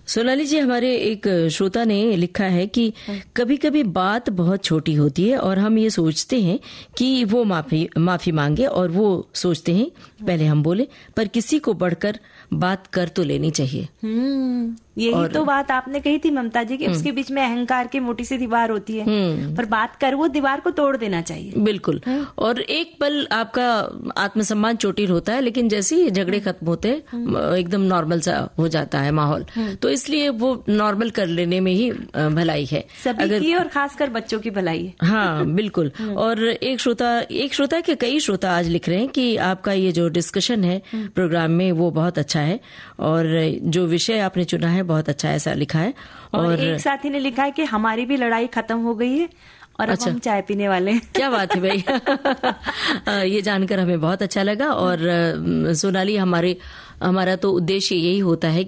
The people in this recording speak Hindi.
सोनाली जी, हमारे एक श्रोता ने लिखा है कि कभी कभी बात बहुत छोटी होती है और हम ये सोचते हैं कि वो माफी मांगे और वो सोचते हैं पहले हम बोले, पर किसी को बढ़कर बात कर तो लेनी चाहिए। यही तो बात आपने कही थी ममता जी कि उसके बीच में अहंकार की मोटी सी दीवार होती है, पर बात कर वो दीवार को तोड़ देना चाहिए। बिल्कुल। और एक पल आपका आत्मसम्मान चोटिल होता है, लेकिन जैसे ही झगड़े खत्म होते हैं एकदम नॉर्मल सा हो जाता है माहौल, तो इसलिए वो नॉर्मल कर लेने में ही भलाई है सभी की, और खासकर बच्चों की भलाई है। हाँ बिल्कुल। और एक श्रोता के कई श्रोता आज लिख रहे हैं कि आपका ये जो डिस्कशन है प्रोग्राम में वो बहुत अच्छा है, और जो विषय आपने चुना है बहुत अच्छा है, ऐसा लिखा है। और एक साथी ने लिखा है कि हमारी भी लड़ाई खत्म हो गई है और अब हम चाय पीने वाले हैं। क्या बात है भाई। ये जानकर हमें बहुत अच्छा लगा। और सोनाली, हमारा तो उद्देश्य यही होता है